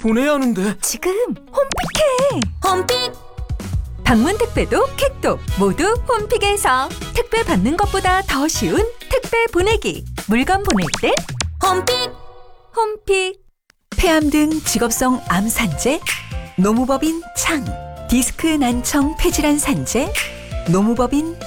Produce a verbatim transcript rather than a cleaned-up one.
보내야 하는데. 지금 홈픽해. 홈픽! 방문 택배도 킥도 모두 홈픽에서 택배 받는 것보다 더 쉬운 택배 보내기. 물건 보낼 땐 홈픽! 홈픽. 폐암 등 직업성 암 산재, 노무법인 창, 디스크 난청 폐질환 산재, 노무법인